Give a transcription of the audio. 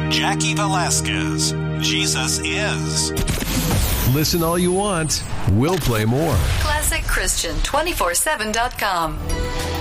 Jackie Velasquez. Jesus is. Listen all you want. We'll play more. ClassicChristian247.com.